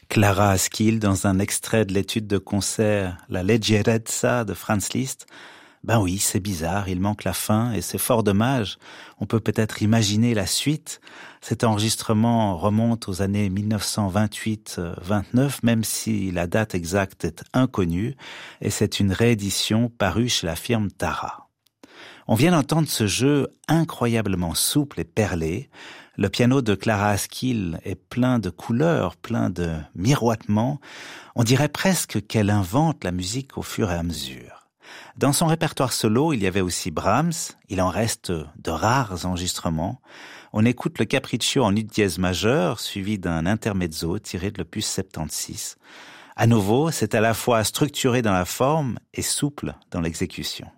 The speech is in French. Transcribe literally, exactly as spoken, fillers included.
Clara Askill dans un extrait de l'étude de concert La Leggerezza de Franz Liszt. Ben oui, c'est bizarre, il manque la fin et c'est fort dommage. On peut peut-être imaginer la suite. Cet enregistrement remonte aux années dix-neuf cent vingt-huit vingt-neuf, même si la date exacte est inconnue, et c'est une réédition parue chez la firme Tara. On vient d'entendre ce jeu incroyablement souple et perlé. Le piano de Clara Askill est plein de couleurs, plein de miroitements. On dirait presque qu'elle invente la musique au fur et à mesure. Dans son répertoire solo, il y avait aussi Brahms. Il en reste de rares enregistrements. On écoute le Capriccio en ut dièse majeur, suivi d'un intermezzo tiré de l'opus soixante-seize. À nouveau, c'est à la fois structuré dans la forme et souple dans l'exécution.